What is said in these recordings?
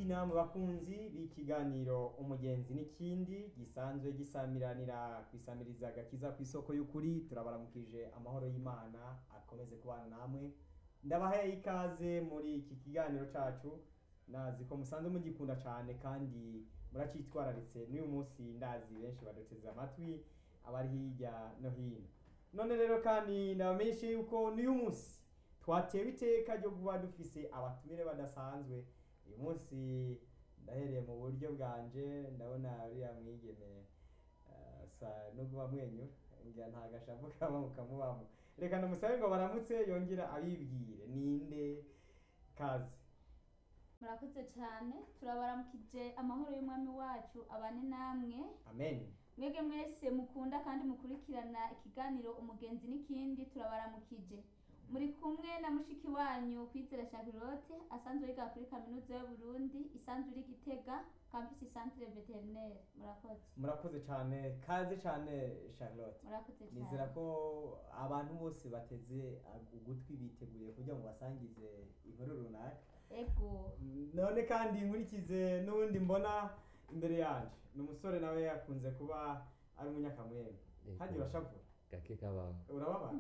namwe bakunzi b'ikiganiro umugenzi n'ikindi gisanzwe gisamiranira kwisamiriza agakiza ku isoko y'ukuri, turabaramukije amahoro y'Imana akomeze kubana namwe. Ndabahaye ikaze muri iki kiganiro cacu, nazi ko musanzwe mugikunda cyane kandi muracitwararitse n'uyu munsi, ndazi benshi baduteze amatwi abari hirya no hino. None rero kandi ndabamenyeshe yuko n'uyu munsi twatewe iteka ryo kuba dufise abatumire badasanzwe. Uyu munsi ndahereye mu buryo bwanje, ndabona uriya mwigeme sa no kuba mwenyu ngira nta gashavu kaba mukamubamo. Reka ndamusabe ngo baramutse yongera abibwire ninde kazi. Murakoze cyane, turabaramukije amahoro y'umwami wacu abane namwe. Amen. Mwege mwese mukunda kandi mukurikirana ikiganiro umugenzi n'ikindi, turabaramukije. Muri kumwe na mushiki wanyu Kwizera Charlotte, asanzwe yiga kuri kaminuza y'u Burundi, isanzwe iri Gitega, campus centre vétérinaire. Murakoze cyane, kaze cyane Charlotte. Murakoze cyane. Nizera ko abantu bose bateze ugutwi biteguye kugira ngo basangize inkuru runaka. Ego. None kandi nkurikize n'undi mbona imbere yanje, n'umusore nawe yakunze kuba ari umunyakamwemwe. Haje urashavura gake kabaho. Urababara?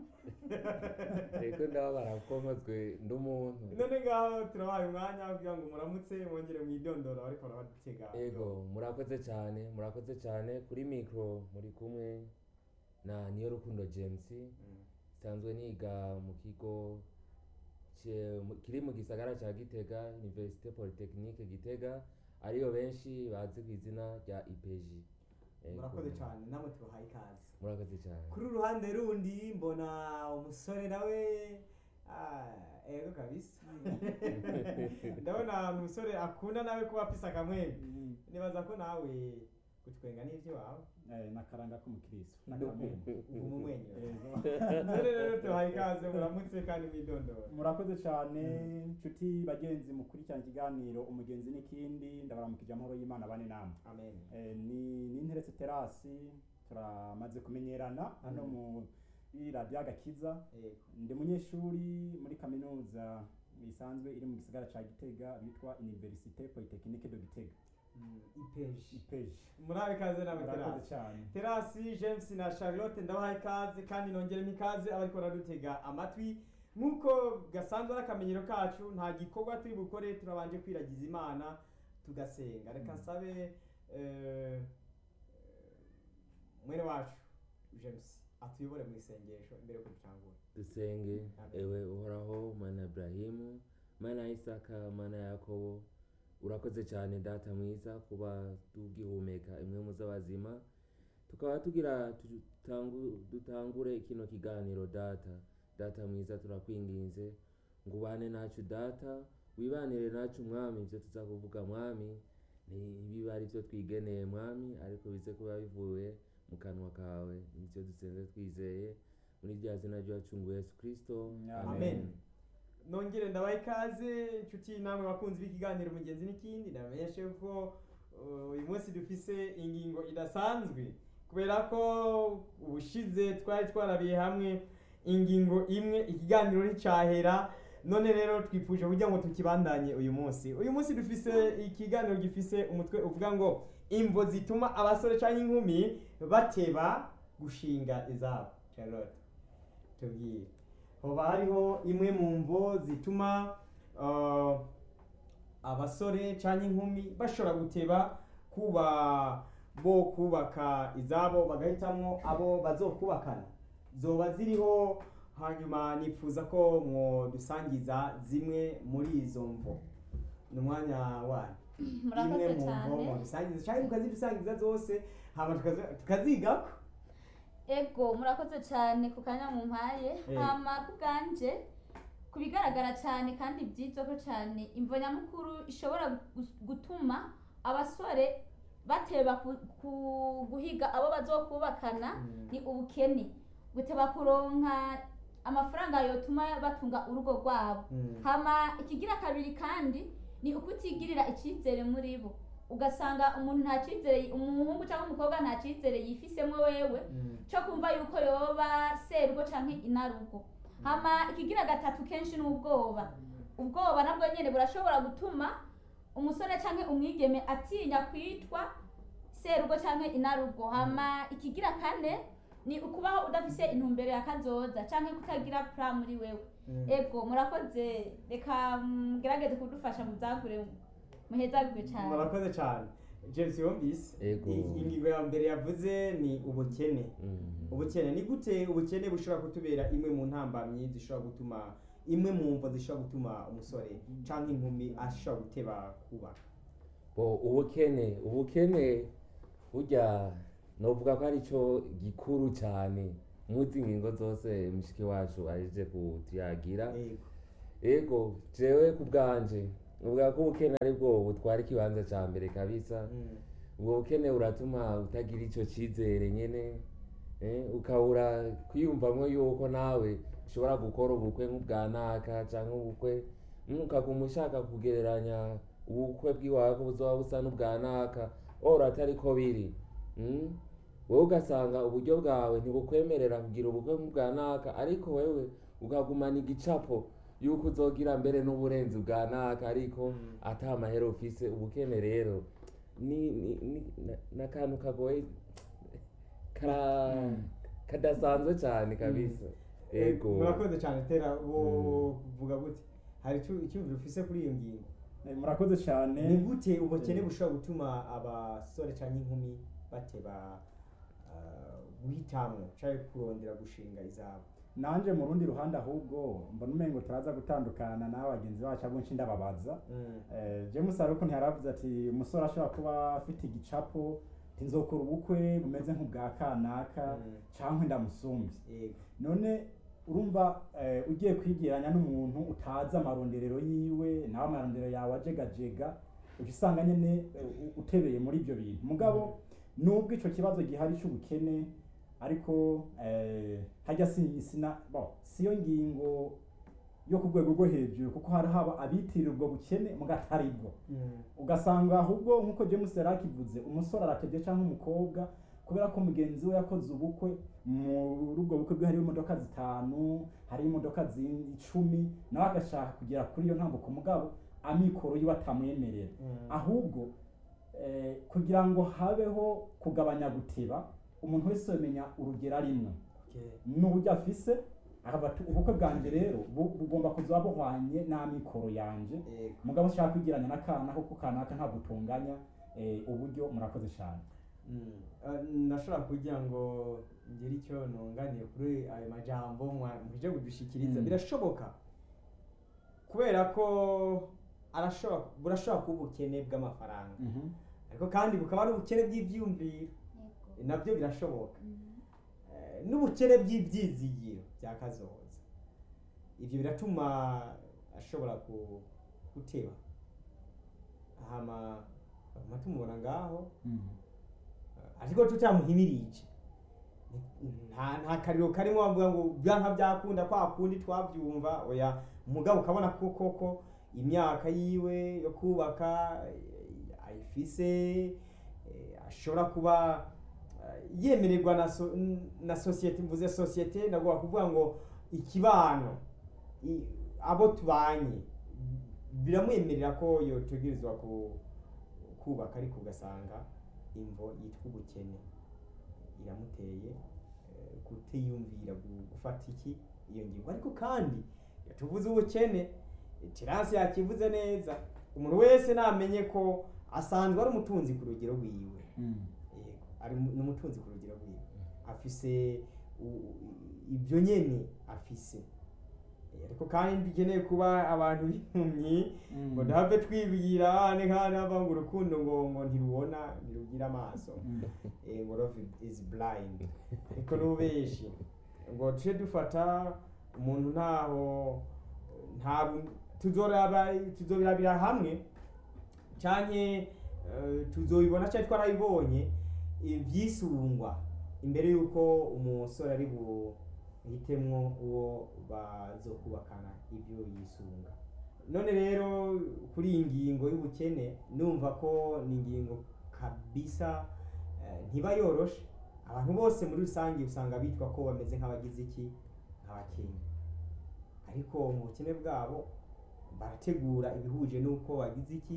Ego ndababara kuko mpazwe ndumuntu. None ngaho turabaye umwanya kugira ngo muramutse mwongere mwidondoro ariko barabadutega. Ego murakoze cyane kuri micro muri kumwe na Niyo Rukundo James. Sanzwe niga mu kigo kiri mu gisagara ca Gitega, Université Polytechnique Gitega, ariyo benshi bazi ku izina rya IPG. Murakoze cyane, namwe tubahaye ikaze. Murakoze cyane. Kuri uruhande rundi mbona umusore nawe ego kabisa. Ndabona umusore akunda nawe kuba afise akamwemwe. Nibaza ko nawe gutwenga n'ivyo wawe. Nakaranga k'umukristo. Umumwenyo. Rero tubahaye ikaze, muramutse kandi mwidondoro. Murakoze cyane nshuti bagenzi mukurikirana ikiganiro umugenzi n'ikindi, ndabaramukije amahoro y'Imana bane namwe. Amen. Ni Interetse Terasi, turamaze kumenyerana hano mu radio Agakiza. Ndi munyeshuri muri kaminuza isanzwe iri mu gisagara ca Gitega bitwa Université Polytechnique de Gitega. IPG. Murabe kaze na Terasi. Terasi, James na Charlotte ndabahaye ikaze kandi nongere mikaze abariko radutega amatwi. Nkuko gasanzwe n'akamenyero kacu, nta gikorwa turi bukore turabanje kwiragiza Imana tugasenga. Reka nsabe mwene wacu James atuyobore mu isengesho imbere yo gutangura. Dusenge. Ewe uhoraho, Mana Ibrahimu, Mana Isaka, Mana Yakobo, urakoze cyane data mwiza kuba tugihumeka imwe mu z'abazima, tukaba tugira dutangure kino kiganiro. Data mwiza, turakwinginze ngo ubane nacu data, wibanire nacu mwami. Ibyo tuzakuvuga mwami ntibibe ari byo twigeneye mwami, ariko bize kuba bivuye mu kanwa kawe. Nivyo dusenze twizeye muri rya zina ryacu ngo Yesu Kristo. Amen. Nongere ndabaye ikaze nshuti namwe bakunzi b'ikiganiro umugenzi n'ikindi. Ndamenyeshe ko uyu munsi dufise ingingo idasanzwe, kubera ko ubushize twari twarabiye hamwe ingingo imwe, ikiganiro nticahera. None rero twifuje kugira ngo tukibandanye uyu munsi. Uyu munsi dufise ikiganiro gifise umutwe uvuga ngo imvo zituma abasore canke inkumi bateba gushinga izabo. Charlotte, tubwire, hoba hariho imwe mu mvo zituma abasore canke inkumi bashobora guteba kubaka izabo bagahitamwo abo bazokubakana? Zoba ziriho, hanyuma nifuza ko dusangiza zimwe muri izo mvo. Ni umwanya wanyu. Murakoze cyane. Dusangiza cyangwa mukazidusangiza zose hama tukazigako. Ego, murakoze cyane ku kanya mumpaye. Hama kubwanje kubigaragara cyane kandi byiza ko cyane imvo nyamukuru ishobora gutuma abasore bateba guhiga abo bazokubakana ni ubukene. Guteba kuronka amafaranga yotuma batunga urugo rwabo. Hama ikigira kabiri kandi ni ukutigirira icyizere muri bo. Ugasanga umuntu nta cyizere, umuhungu cyangwa umukobwa nta cyizere yifisemo wewe cyo kumva yuko yoba serugo canke inarugo. Hama ikigira gatatu kenshi n'ubwoba. Ubwoba nabwo nyene burashobora gutuma umusore canke umwigeme atinya kwitwa serugo canke inarugo. Hama ikigira kane ni ukubaho udafise intumbero ya kazoza canke kutagira plan muri wewe. Ego murakoze, reka gerageze kudufasha mu byagure muhezagirwe cyane. Murakoze cyane. James Yombis, Ego. ingingo ya mbere yavuze ni ubukene. Ubukene ni gute ubukene bushobora kutubera imwe mu ntambamyi zishobora gutuma imwe mu mvo zishobora gutuma umusore canke inkumi ashobora guteba kubaka. ubukene burya novuga ko ari cyo gikuru cyane muzi ingingo zose mushiki wacu aje kutuyagira. Ego jewe ku bwanje uvuga ko ubukene ari bwo butwara ikibanza cya mbere kabisa. Ubwo bukene buratuma utagira icyo cyizere nyene, ukabura kwiyumvamwo yuko nawe ushobora gukora ubukwe nk'ubwa naka cyangwa ubukwe ukaguma ushaka kugereranya ubukwe bw'iwawe ko buzoba busa n'ubwa naka ora atari ko biri. Wowe ugasanga uburyo bwawe ntibukwemerera kugira ubukwe nk'ubwa naka, ariko wewe ukagumana igicapo yuko uzogira mbere n'uburenzi bwa naka ariko ata amahera ufise. Ubukene rero ni n'akantu kagoye kadasanzwe cyane kabisa. Ego murakoze cyane tera vuga gute, hari icyumviro ufise kuri iyo ngingo? Murakoze cyane. Ni gute ubukene bushobora gutuma abasore canke inkumi bateba guhitamwo canke kurondera gushinga izabo? Nanje mu rundi ruhande ahubwo mbona umengo turaza gutandukana na bagenzi bacu abo nshinda babaza. James ariko ntiyaravuze ati umusore ashobora kuba afite igicapo tinzokora ubukwe bumeze nk'ubwa kanaka canke ndamusumbye. None urumva ugiye kwigiranya n'umuntu utazi amaronderero yiwe nawe amarondero yawe ajegajega, usanga nyene utebeye muri ibyo bintu. Mugabo nubwo ico kibazo gihari cy'ubukene, ariko hajya siyo ngingo yo ku rwego rwo hejuru, kuko hari haba abitirira ubwo bukene mugatari bwo. Ugasanga ahubwo nk'uko James yarakivuze, umusore aratebye cyangwa umukobwa kubera ko mugenzi we yakoze ubukwe, muri ubwo bukwe bwe hariho imodoka 5, hari imodoka 10, nawe agashaka kugera kuri iyo ntambuko, mugabo amikoro yiwe atamwemerera. Ahubwo kugira ngo habeho kugabanya guteba, umuntu wese yamenya urugero arimwe n'uburyo afise, ubukwe bwanjye rero bugomba kuzoba buhwanye n'amikoro yanje, mugabo ushaka kwigiranya n'akana kuko kanaka nta gutunganya uburyo. Murakoze cyane. Nashobora kugira ngo ngire icyo nunganiye kuri ayo majambo muje kudushikiriza. Birashoboka kubera ko burashobora kuba ubukene bw'amafaranga, ariko kandi bukaba ari ubukene bw'ivyumviro, nabyo birashoboka. N'ubukene bw'ivyizigiro bya kazoza, ivyo biratuma ashobora guteba. Hama tumubona ngaho, ariko tutamuhimirije, nta kariro karimo bavuga ngo byanka byakunda kwa kundi twabyumva. Oya, umugabo ukabona koko imyaka yiwe yo kubaka ayifise, ashobora kuba yemererwa na societe. Mvuze societe ndagomba kuvuga ngo ikibano, abo tubanye biramwemerera ko yotegerezwa kubaka, ariko ugasanga imvo yitwa ubukene iramuteye kutiyumvira gufata iyo ngingo. Ariko kandi tuvuze ubukene, Terence yakivuze neza, umuntu wese namenye ko asanzwe ari umutunzi ku rugero rwiwe. Ari n'umutunzi ku rugero rwiwe, afise ibyo nyene afise. Ariko kandi bikeneye kuba abantu b'impumyi ngo ndahave twibwira nk'ahantu hava ngo urukundo ngo ntirubona ntirugira amaso, ngo love is blind. Ariko n'ubeshi ngo tuje dufata umuntu ntaho tuzobirabira hamwe canke tuzobibona cyane twarabibonye ivyisungwa imbere yuko umusore ari buhitemwo uwo bazokubakana ibyo yisunga. None rero kuri iyi ngingo y'ubukene numva ko ni ingingo kabisa ntiba yoroshe. Abantu bose muri rusange usanga bitwa ko bameze nk'abagize iki, nk'abakene, ariko mu bukene bwabo barategura ibihuje n'uko bagize iki,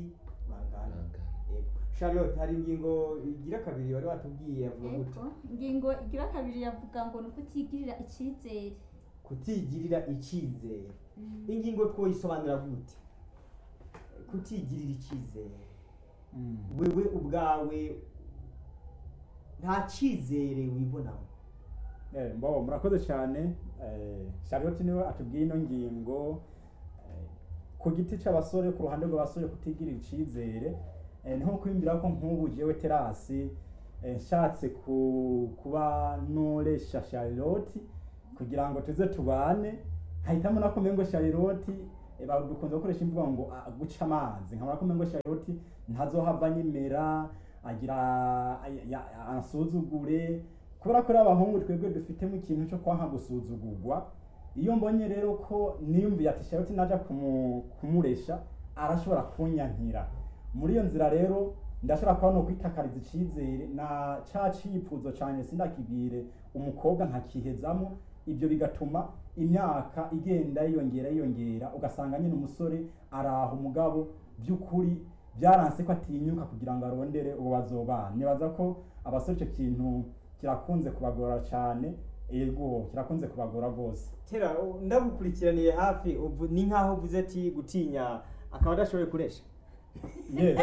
bangana. Yego. Charlotte, hari ingingo igira kabiri wari watubwiye avuga gute? Ego, ingingo igira kabiri yavuga ngo ni ukutigirira icyizere. Kutigirira icyizere. Ingingo twoyisobanura gute? Kutigirira icyizere. Wewe ubwawe nta cyizere wibonamo. Murakoze cyane. Charlotte niwe atubwiye ino ngingo ku giti cy'abasore, ku ruhande rw'abasore kutigirira icyizere. Niho kwimbira ko nk'ubu jewe Terasi nshatse kuba noresha Charlotte kugira ngo tuze tubane, hahitamo nako mengo Charlotte dukunze gukoresha imvuga ngo guca amazi, nkabona ko mengo Charlotte ntazohava nyimera agira ansuzugure, kubera ko abahungu twebwe dufitemo ikintu cyo kwanka gusuzugurwa. Iyo mbonye rero ko niyumviye ati Charlotte naja kumuresha arashobora kunyankira, muri iyo nzira rero ndashobora kuba no kwitakariza icyizere na ca cifuzo cyane sindakibwire umukobwa ntakihezamo. Ibyo bigatuma imyaka igenda yiyongera ugasanga nyine umusore araha umugabo by'ukuri byaranse ko atinyuka kugira ngo arondere uwo bazobana. Nibaza ko abasore icyo kintu kirakunze kubagora cyane. Yego, kirakunze kubagora rwose. Tera, ndagukurikiraniye hafi, ni nkaho uvuze ati gutinya akaba adashoboye kuresha. Yes.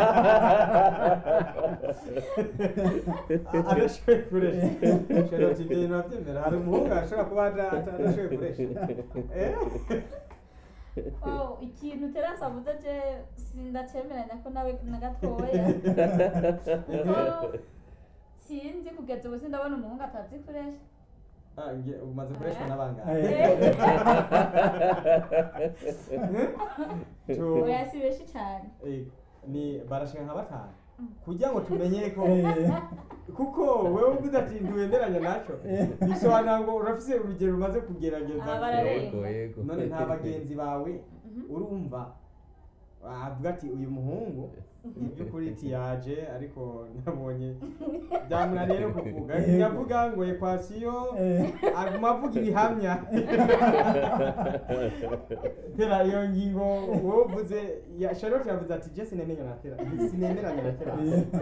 Adashoboye kuresha. Charlotte, ibyo bintu urabyemera? Hari umuhungu ashobora kuba adashoboye kuresha. Ikintu Terasi avuze je sindacemeranya ko nawe na gatoya. Sinzi kugeza ubu sindabona umuhungu atazi kuresha. Umaze kureshwa n'abangana. Oya si benshi cyane. Ni barashika nka batanu kugira ngo tumenye ko kuko wewe uvuze ati ntiwemeranya naco bisobanura ngo urafise urugero rumaze kugerageza. Yego. None nta bagenzi bawe urumva avuga ati uyu muhungu iby'ukuri tiyaje ariko nabonye byamunaniye no kuvuga, nyavuga ngo equation aguma avuga ibihamya. Tera, iyo ngingo wowe uvuze ya Charlotte yavuze ati je sinemeranya na Tera, sinemeranya na Tera.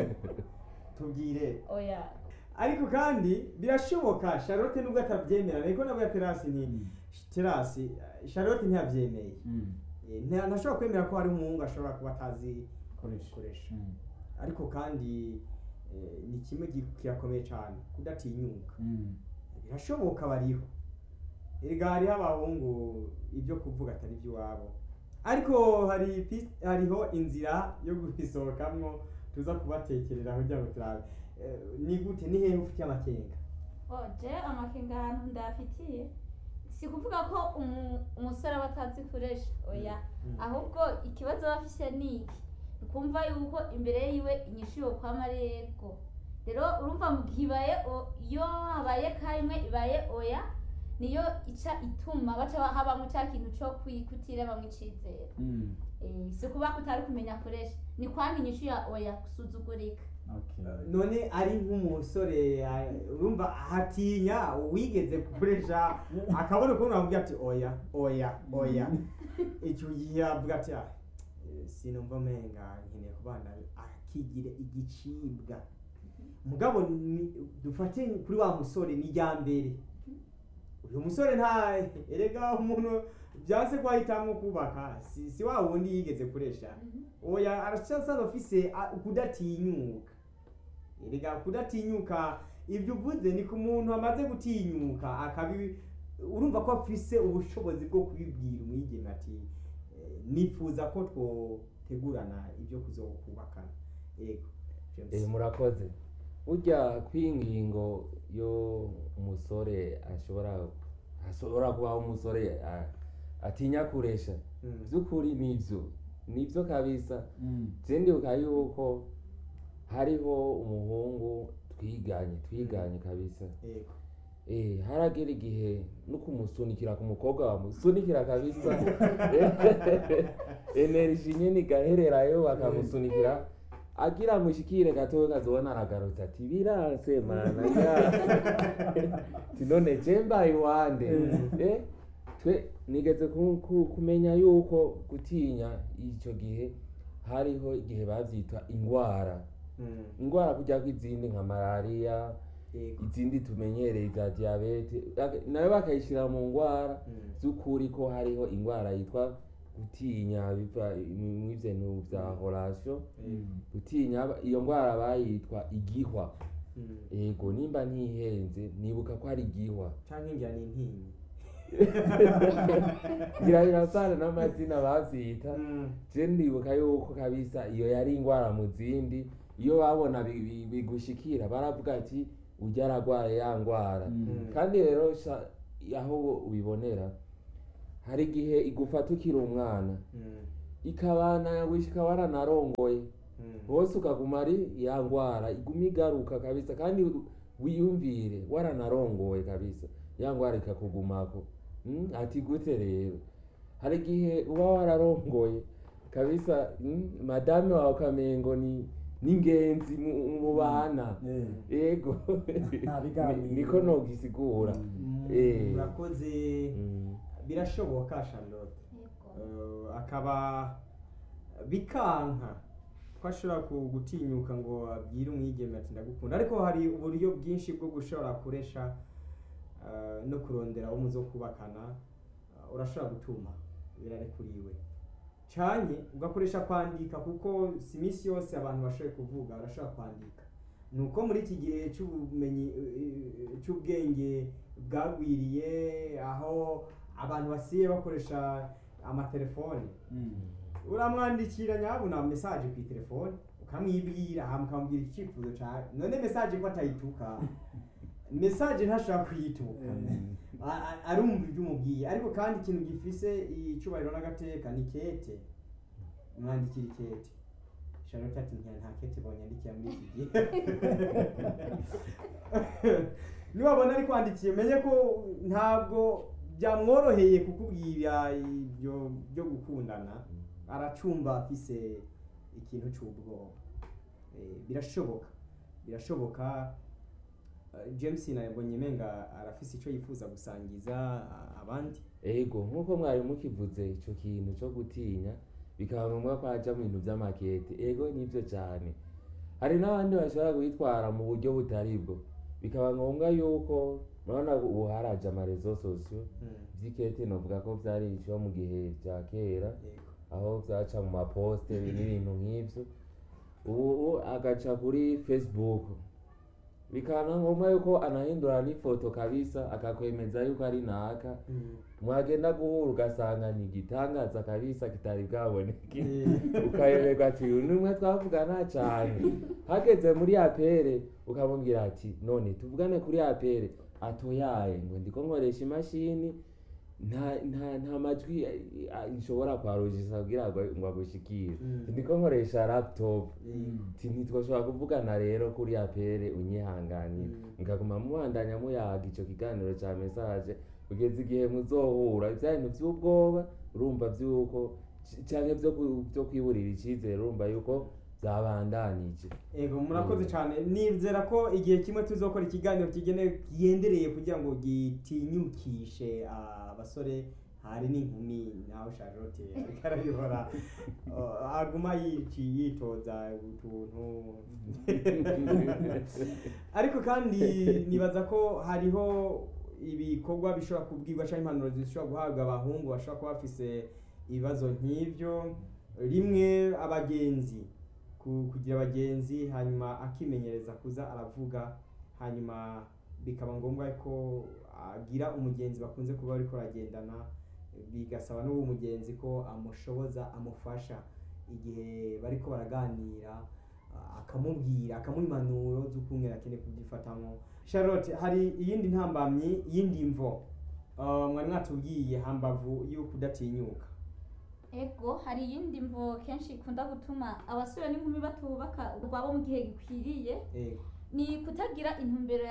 Tubwire. Oya. Ariko kandi birashoboka Charlotte nubwo atabyemera, ariko nabwo Terasi ni Terasi Charlotte ntiyabyemeye. Ntashobora kwemera ko hari umuhungu ashobora kuba atazi kuresha. Ariko kandi ni kimwe kirakomeye cyane kudatinyuka. Birashoboka bariho. Erega hariho abahungu ibyo kuvuga atari iby'iwabo, ariko hariho inzira yo gusohokamwo tuza kubatekerera kugira ngo turabe. Ni gute, ni hehe ufitiye amakenga? Je amakenga ahantu ndafitiye si kuvuga ko umusore aba atazi kuresha, oya. Ahubwo ikibazo bafise ni iki, ukumva yuko imbere yiwe inyishu yo kwama rego. Rero urumva mu gihe iyo habaye karimwe ibaye oya, niyo ica ituma baca haba mu cya kintu cyo kwikutira bamwe icizere. Si kuba kutari kumenya kuresha, ni kwanga inyishu ya oya gusuzugurika. None ari nk'umusore urumva hatinya wigeze kuresha akabona ukuntu avuga ati oya. Icyo gihe avuga ati sinumva menga nkeneye kubana akigire igicibwa. Mugabo dufate kuri wa musore ni ryambere. Uyu musore nta erega umuntu byanse kwahitamo kubaka si wa wundi yigeze kuresha. Oya arashaka ofise kudatinyuka. Erega kudatinyuka ibyo uvuze ni ku muntu amaze gutinyuka akabi, urumva ko afise ubushobozi bwo kubibwira umwigeme ati nifuza ko twotegurana ibyo kuzokubakana. Yego. Murakoze. Burya kwingingo yo umusore ashobora kuba umusore atinya kuresha. By'ukuri nivyo kabisa. Ndibuka yuko hariho umuhungu twiganye kabisa. Haragera igihe no kumusunikira ku mukobwa bamusunikira kabisa. Energy nyene gahererayo bakamusunikira agira mushikire gatowe kazobona aragarutse ati biranse mana ya tinone jemba iwande. Twe nigeze kumenya yuko gutinya icyo gihe hariho igihe bavyitwa ingwara ingwara kurya kw'izindi nka malariya izindi tumenyereye za diyabete nayo bakayishira mu ngwara z'ukuri ko hariho ingwara yitwa gutinya biva mw'ivyo vya horasyo gutinya iyo ngwara bayitwa igihwa yego nimba ntihenze nibuka ko ari igihwa canke ngira ni intinyi ngira birasana n'amazina bavyita je ndibuka yuko kabisa iyo yari ingwara mu zindi iyo babona bigushikira baravuga ati urya aragwaye ya ngwara kandi rero aho ubibonera hari igihe igufata ukiri umwana ikabana wishika waranarongoye hose ukaguma ari ya ngwara iguma igaruka kabisa kandi wiyumvire waranarongoye kabisa ya ngwara ikakugumako ati gute rero hari igihe uba wararongoye kabisa madame wawe kamengo ni n'ingenzi mu bana yego niko nogisigura murakoze birashoboka Charlotte akaba bikanka ko ashobora gutinyuka ngo abwire umwigeme ati ndagukunda ariko hari uburyo bwinshi bwo gushobora kuresha no kurondera abo muzo kubakana urashobora gutuma birarekuriwe cyane ugakoresha kwandika kuko si imisi yose abantu bashoboye kuvuga barashobora kwandika nuko muri iki gihe cy'ubumenyi cy'ubwenge bwagwiriye aho abantu basiye bakoresha amatelefone uramwandikira nyabuna message ku telefone ukamwibwira ukamubwira icyifuzo cyawe none message ko atayituka message ntashaka kuyituka arumva ibyo umubwiye ariko kandi ikintu gifise icubahiro n'agateka ni kete mwandikira ikete Charlotte ati nta kete bonyandikira muri iki gihe niwabona ari kwandikiye menye ko ntabwo byamworoheye kukubwira ibyo byo gukundana aracumba afise ikintu cy'ubwoba birashoboka James nabonye menga arafise ico yifuza gusangiza abandi ego nkuko mwari mukivuze ico kintu cyo gutinya bikaba ngombwa ko aja mu bintu by'amakete ego nivyo cyane hari n'abandi bashobora kwitwara mu buryo butari bwo bikaba ngombwa yuko murabona ubu haraje amarezo sosiyo vy'ikete novuga ko vyari ico mu gihe vya kera aho vyaca mu maposte n'ibintu nk'ivyo ubu agaca kuri Facebook bikana ngombwa yuko anahindura n'ifoto kabisa akakwemeza yuko ari naka mwagenda guhura ugasanga ni igitangaza kabisa kitari bwaboneke ukayoberwa ati uyu numwe twavugana cyane hageze muri apere ukamubwira ati none tuvugane kuri apere atoyaye ngo ndiko nkoresha imashini nta majwi nshobora kwarujisa kugira ngo agushikire ndiko nkoresha laptop ntitwashobora kuvugana rero kuri apere unyihanganira mukaguma mubandanya muyaga ico kiganiro ca message kugeza igihe muzohura ivya bintu vy'ubwoba urumva vy'uko canke vyo kwiburira icizere urumva yuko byabandanije ego murakoze cyane nizera ko igihe kimwe tuzokora ikiganiro kigendereye kugira ngo gitinyukishe abasore hari n'inkumi nawe Charlotte ariko arabihora aguma yitoza utuntu ariko kandi nibaza ko hariho ibikorwa bishobora kubwirwa cyangwa impanuro zishobora guhabwa abahungu bashobora kuba bafise ibibazo nk'ivyo rimwe abagenzi kugira abagenzi hanyuma akimenyereza kuza aravuga hanyuma bikaba ngombwa ko agira umugenzi bakunze kuba ariko aragendana bigasaba n'uwo mugenzi ko amushoboza amufasha igihe bariko baraganira akamubwira akamumanuro z'ukuntu akeneye kubyifatamo Charlotte hari iyindi ntambamyi yindi mvo mwari mwatubwiye hambavu y'uko udatinyuka ego hari iyindi mvo kenshi ikunda gutuma abasore n'inkumi batubaka urwabo mu gihe gikwiriye ni kutagira intumbero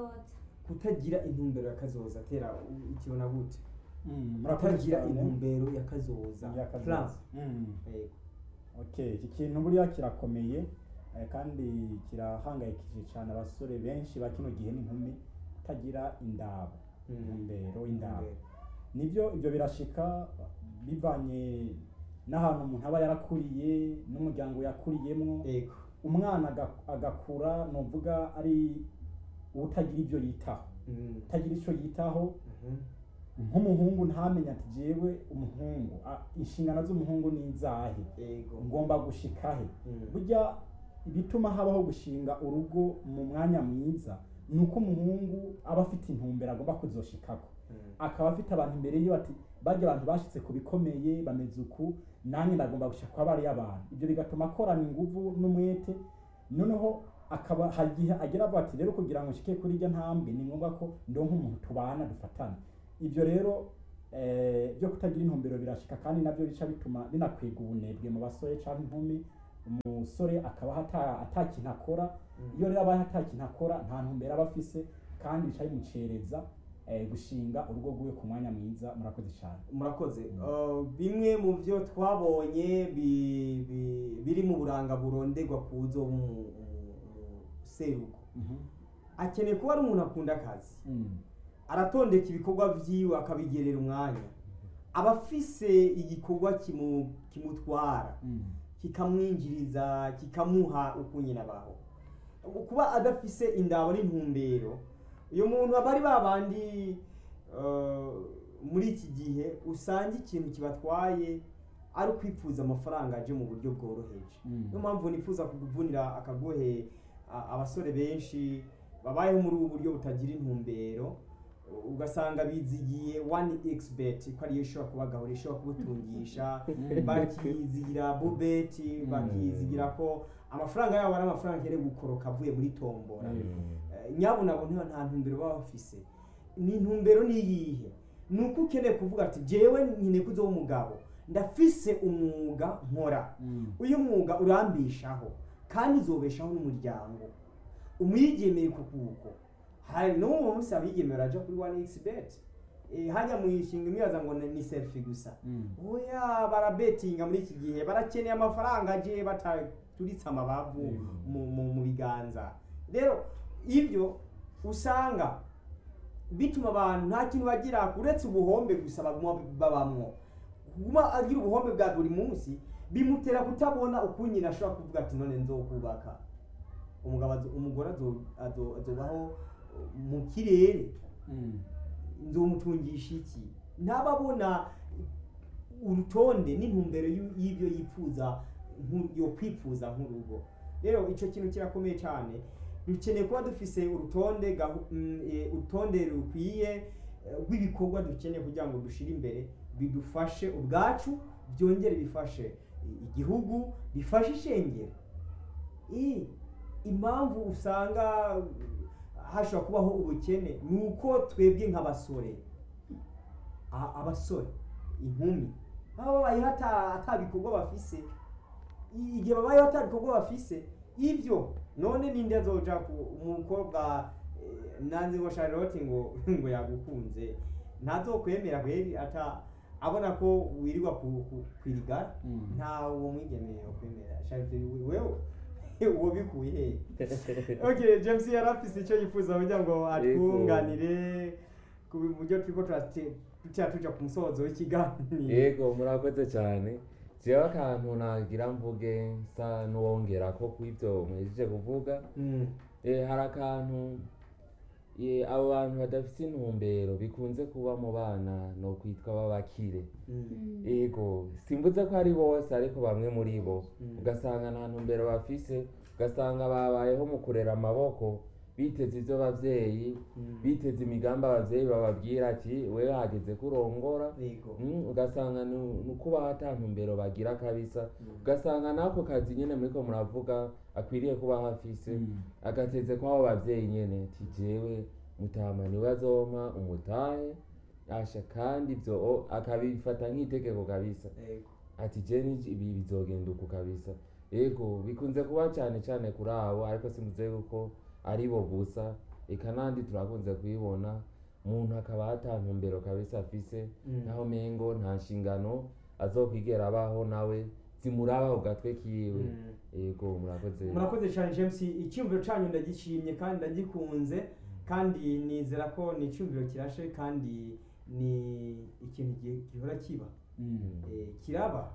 ya kazoza tera ukibona gute kutagira intumbero ya kazoza okay iki kintu buriya kirakomeye kandi kirahangayikishije cyane abasore benshi bakino gihe n'inkumi kutagira indabo intumbero indabo nibyo ibyo birashika bivanye n'ahantu umuntu aba yarakuriye n'umuryango yakuriyemo Yego. umwana agakura novuga ari utagira ibyo yitaho utagira icyo yitaho nk'umuhungu ntamenya ati jewe umuhungu inshingano z'umuhungu ni izahe ngomba gushikahe burya ibituma habaho gushinga urugo mu mwanya mwiza ni uko umuhungu aba afite intumbero agomba kuzoshikako akaba afite abantu imbere yiwe ati barya abantu bashitse ku bikomeye bameze uku nanjye ndagomba gushika kwa bariya abantu ibyo bigatuma akorana inguvu n'umwete noneho akaba hagihe agera avuga ati rero kugira ngo nshike kuri iryo ntambwe ni ngombwa ko ndonka umuntu tubana dufatana ibyo rero byo kutagira intumbero birashika kandi nabyo bica bituma binakwega ubunebwe mu basore cyangwa inkumi umusore akaba atakintu akora iyo rero abaye atakintu akora nta ntumbero aba afise kandi bica bimucereza gushinga urugo rwiwe ku mwanya mwiza. Murakoze cyane. Murakoze. Bimwe mu byo twabonye biri mu buranga burondegwa kuzo mu seruko akeneye kuba ari umuntu akunda akazi aratondeka ibikorwa vyiwe akabigerera umwanya aba afise igikorwa kimutwara kikamwinjiriza kikamuha ukunyina baho kuba adafise indabo n'intumbero uyo muntu abari babandi muri iki gihe usanga ikintu kibatwaye ari kwipfuza amafaranga aje mu buryo bworoheje niyo mpamvu nifuza kuguvunira akagohe abasore benshi babayeho muri ubu buryo butagira intumbero ugasanga bizigiye 1xbet ko ariyo ishobora kubagahura ishobora kubutungisha bakizigira bubeti bakizigira ko amafaranga yabo ari amafaranga akeneye gukoroka avuye muri tombora nyabona abo nta ntumbero baba bafise ni intumbero niyihe nuko ukeneye kuvuga ati jewe nyine kuzo w'umugabo ndafise umwuga nkora uyu mwuga urambishaho kandi uzobeshaho n'umuryango umwigemeye kukuko hari no mu munsi abigemera aje kuri 1xbet hanya muyishinga imiyaza ngo ni selfie gusa oya barabetinga muri iki gihe barakeneye amafaranga aje bataturitsa amabavu mu biganza rero ibyo usanga bituma abantu nta kintu bagira uretse ubuhombe gusa babamwo kuma agira ubuhombe bwa buri munsi bimutera kutabona ukunyina ashobora kuvuga ati none nzokubaka umugore azobaho mu kirere nzomutungisha iki ntababona urutonde n'intumbero y'ibyo yifuza yo kwipfuza nk'urugo rero ico kintu kirakomeye cyane dukeneye kuba dufise urutonde rukwiye rw'ibikorwa dukeneye kugira ngo dushire imbere bidufashe ubwacu byongere bifashe igihugu bifashe ishengero impamvu usanga hashobora kubaho ubukene nuko twebwe nk'abasore abasore inkumi baba babayeho atabikorwa bafise igihe babayeho atabikorwa bafise ibyo none ninde azoja ku umukobwa nanze ngo Charlotte ngo yagukunze ntazokwemera kweri abona ko wirirwa kwirigara nta uwo mwigemeye kwemera Charlotte wewe uwo bikuye okay James yarafise icyo yifuza kugira ngo atwunganire ku buryo twiko tuja ku musozo w'ikiganiro. Yego murakoze cyane jewe akantu nagira mvuge sa nuwongera ko kw'ivyo mwejeje kuvuga hari akantu abo bantu badafite intumbero bikunze kuba mu bana no kwitwa babakire yego simvuze ko ari bose ariko bamwe muri bo ugasanga nta ntumbero bafise ugasanga babayeho mu kurera amaboko biteze ivyo bavyeyi biteze imigambi abavyeyi bababwira ati wewe hageze kurongora ugasanga nukuba ata ntumbero bagira kabisa ugasanga nako kazi nyene muriko muravuga akwiriye kuba hafise agateze ko abo bavyeyi nyene ati jewe mutama niwe azompa umutahe asha kandi ivyo akabifata nk'itegeko kabisa ati je ibi bizogenda uku kabisa yego bikunze kuba cyane cyane kuri abo ariko simvuze ko ari bo gusa eka nandi turakunze kubibona umuntu akaba atantumbero kabisa afise naho mengo nta nshingano azokwigera abaho nawe zimuraba ugatwe kiwe yego murakoze cyane James icyumviro cyanyu ndagishimye kandi ndagikunze kandi nizera ko ni icyumviro kirashe kandi ni ikintu gihora kiba kiraba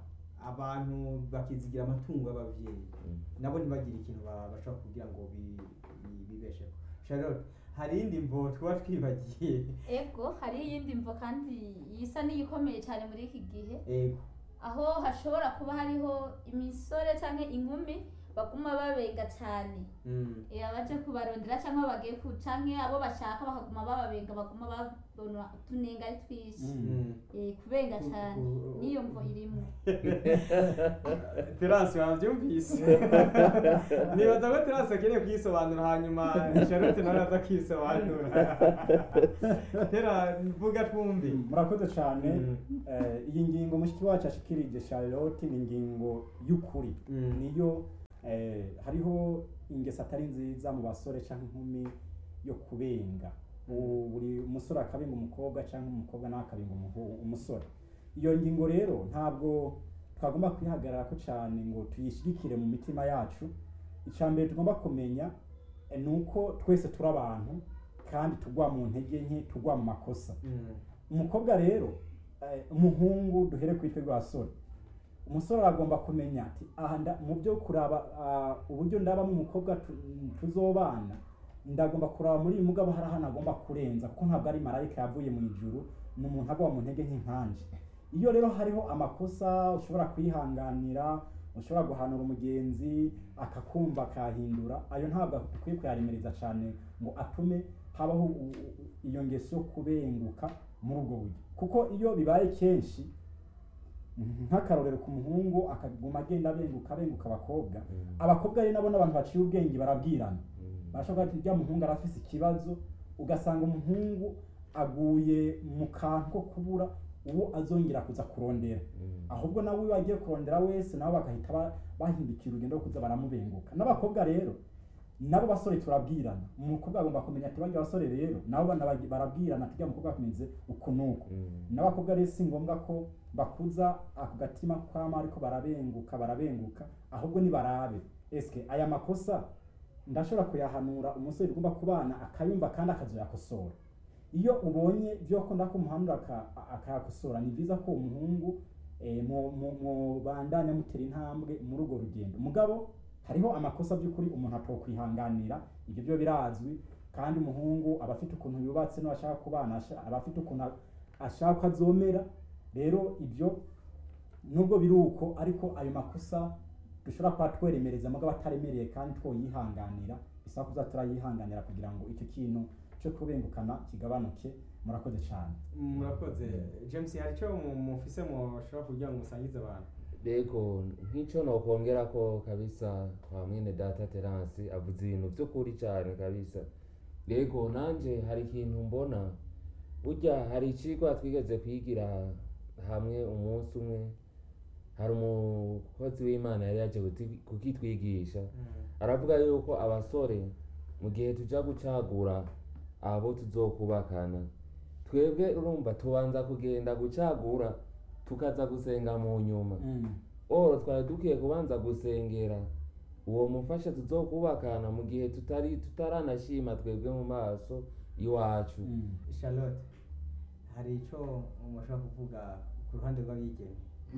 abantu bakizigira amatungo y'abavyeyi nabo ntibagire ikintu bashobora kugira ngo bibesheho. Charlotte, hari iyindi mvo twaba twibagiye? Ego hari iyindi mvo kandi yisa n'iyikomeye cyane muri iki gihe, Ego. aho hashobora kuba hariho imisore canke inkumi baguma babenga cyane. Abaje kubarondera cyangwa bagiye canke abo bashaka bakaguma bababenga, baguma babona utunenga ari twinshi. Kubenga cyane niyo mvo irimo. Terence wabyumvise? Nibaza ko Terence akeneye kwisobanura hanyuma Charlotte nawe aza kwisobanura. Tera mvuga twumve. Murakoze cyane. Iyi ngingo mushiki wacu ashikirije Charlotte ni ingingo y'ukuri. Niyo hariho ingeso atari nziza mu basore cyangwa inkumi yo kubenga. Buri musore akabenga umukobwa cyangwa umukobwa nawe akabenga umusore. Iyo ngingo rero ntabwo twagomba kwihagarara ko cyane ngo tuyishigikire mu mitima yacu. Icambere tugomba kumenya nuko twese turi abantu kandi tugwa mu ntege nke, tugwa mu makosa. Umukobwa rero umuhungu duhere kwitwe rwasore. Umusore agomba kumenya ati mu byo kuraba uburyo ndaba mu mukobwa tuzobana, ndagomba kuraba muri uyu mugabo hari ahantu agomba kurenza, kuko ntabwo ari marayika yavuye mu ijuru, ni umuntu agwa mu ntege nk'inkanje. Iyo rero hariho amakosa ushobora kwihanganira, ushobora guhanura umugenzi akakumva akahindura, ayo ntabwo dukwiye kuyaremereza cyane ngo atume habaho iyo ngeso yo kubenguka muri ubwo buryo, kuko iyo bibaye kenshi nk'akarorero ku muhungu akaguma agenda abenguka abakobwa rero nabo n'abantu baciye ubwenge barabwirana, barashobora ati rya muhungu arafise ikibazo, ugasanga umuhungu aguye mu kantu ko kubura uwo azongera kuza kurondera, ahubwo nawe iyo agiye kurondera wese nabo bagahita bahindukira urugendo rwo kuza baramubenguka. N'abakobwa rero nabo basore turabwirana, umukobwa agomba kumenya ati bajya basore rero nabo barabwirana ati mukobwa akomeze uku nuko. N'abakobwa rero si ngombwa ko bakuza ako gatima kwama ariko barabenguka, ahubwo ni barabe eske aya makosa ndashobora kuyahanura umusore ugomba kubana akayumva kandi akazoyakosora. Iyo ubonye byo ko ndakumuhanura akayakosora, ni byiza ko umuhungu mu bandanya mutera intambwe muri urwo rugendo. Mugabo hariho amakosa by'ukuri umuntu atokwihanganira, ibyo byo birazwi, kandi umuhungu aba afite ukuntu yubatse no ashaka kubana, aba afite ukuntu ashaka azomera. Rero ibyo nubwo biruko, ariko ayo makosa dushobora kuba tweremereza mugabo ataremereye kandi twoyihanganira, bisaba kuza turayihanganira kugira ngo icyo kintu cyo kubengukana kigabanuke. Murakoze cyane. Murakoze. James, hari cyo mufise mushobora kugira ngo musangize abantu? Bego nk'icyo nokongera ko kabisa kwa mwene data Terence avuze ibintu by'ukuri cyane kabisa. Bego nanje hari ikintu mbona, burya hari ikigwa twigeze kwigira hamwe umunsi umwe, hari umukozi w'Imana yari yaje kukitwigisha, aravuga yuko abasore mu gihe tuja gucagura abo tuzokubakana, twebwe urumva tubanza kugenda gucagura tukaza gusenga mu nyuma. Twari dukwiye kubanza gusengera uwo mufasha tuzokubakana mu gihe tutaranashima twebwe mu maso iwacu. Charlotte, hari icyo mushaka kuvuga ku ruhande rw'abigeme?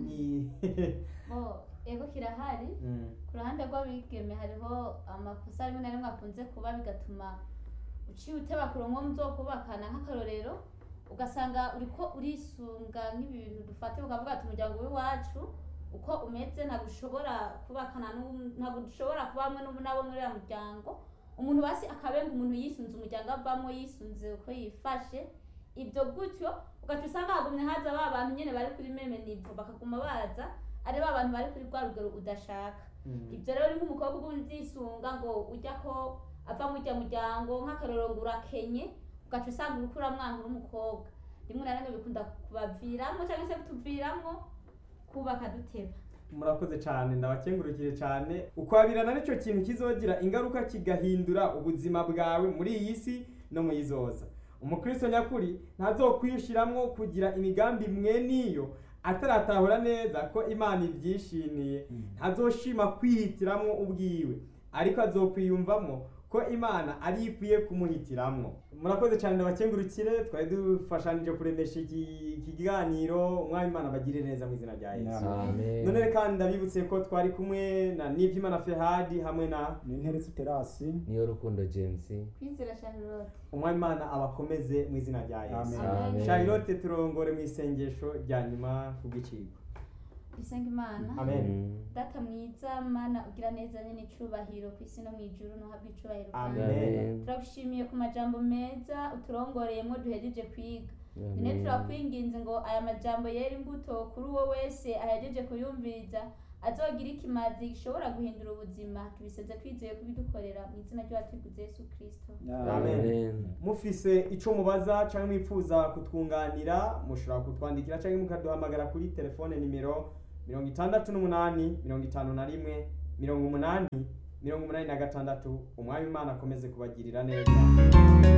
Ego kirahari. Ku ruhande rw'abigeme hariho amakosa rimwe na rimwe akunze kuba bigatuma uciye uteba kurongo muzokubakana. Nk'akarorero ugasanga uriko urisunga nk'ibintu dufate ukavuga ati umuryango w'iwacu uko umeze ntabwo ushobora kubakana, ntabwo dushobora kuba hamwe n'abo muri ya muryango. Umuntu basi akabenga umuntu yisunze umuryango avamo, yisunze uko yifashe, ibyo gutyo ugaca usanga hagumye haza ba bantu nyene bari kuri meme nivo, bakaguma baza ari ba bantu bari kuri rwa rugero udashaka. Ibyo rero ni nk'umukobwa uzisunga ngo ujya ko ava mu muryango, nk'akarorero ngo urakenye, ugaca usanga uriko uramwanga n'umukobwa. Rimwe na rimwe bikunda kubaviramo cyangwa se kutuviramo kubaka duteba. Murakoze cyane, ndabakengurukire cyane. Ukwabirana nicyo kintu kizogira ingaruka kigahindura ubuzima bwawe muri iyi si no mu yizoza. Umukristo nyakuri ntazokwishiramwo kugira imigambi mwe niyo ataratahura neza ko Imana ibyishimiye. Ntazoshima kwihitiramwo ubwiwe, ariko azokwiyumvamo ko imana ari ikwiye kumuhitiramwo. Murakoze cyane ndabakengurukire, twari dufashanije kuremesha iki kiganiro. Umwami Imana bagire neza mu izina rya Yesu. Amen. None kandi ndabibutse ko twari kumwe na Nivyimana Fehadi hamwe na Ninteretse Terasi niyo Rukundo James. Kwizera Charlotte. Umwami Imana abakomeze mu izina rya Yesu. Amen. Charlotte, turongore mu isengesho rya nyuma kubw'icigwa. Dusenga Imana. Amen. Data mwiza, Mana ugira neza nyene icubahiro kw'isi no mw'ijuru, nuhabwe icubahiro kandi. Amen. Turagushimiye ku majambo meza uturongoreyemwo duhejeje kwiga. None turakwinginze ngo aya majambo yera imbuto kuri uwo wese ahejeje kuyumviriza azogira ikimazi gishobora guhindura ubuzima. Tubiseze twizeye kubidukorera mu izina ry'uwatwiguze Yesu Kristo. Amen. Mufise ico mubaza canke mwipfuza kutwunganira, mushobora kutwandikira canke mukaduhamagara kuri telefone nimero 68 51 80 86. Umwami Imana akomeze kubagirira neza.